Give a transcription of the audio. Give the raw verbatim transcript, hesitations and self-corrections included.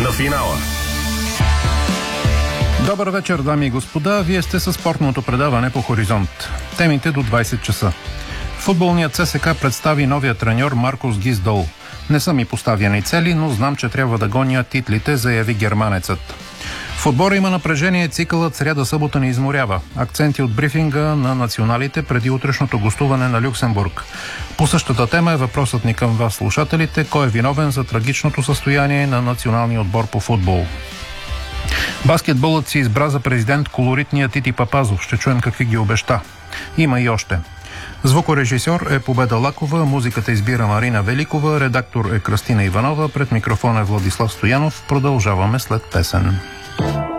на финала. Добър вечер, дами и господа. Вие сте със спортното предаване по Хоризонт. Темите до двайсет часа. Футболният ЦСКА представи новия треньор Маркос Гисдол. Не са ми поставяни цели, но знам, че трябва да гоня титлите, заяви германецът. В отбора има напрежение, цикълът сряда-събота ни изморява. Акценти от брифинга на националите преди утрешното гостуване на Люксембург. По същата тема е въпросът ни към вас, слушателите. Кой е виновен за трагичното състояние на националния отбор по футбол? Баскетболът си избра за президент колоритния Тити Папазов. Ще чуем какви ги обеща. Има и още. Звукорежисьор е Победа Лакова, музиката избира Марина Великова, редактор е Кръстина Иванова, пред микрофон е Владислав Стоянов. Продължаваме след песен.